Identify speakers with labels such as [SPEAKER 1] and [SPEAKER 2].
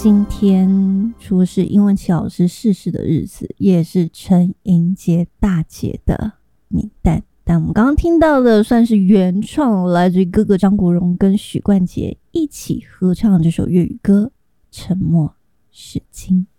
[SPEAKER 1] 今天除了是英文齐老师逝世的日子，也是陈英杰大姐的名单。但我们刚刚听到的算是原创，来自于哥哥张国荣跟许冠杰一起合唱这首粤语歌《沉默是金》。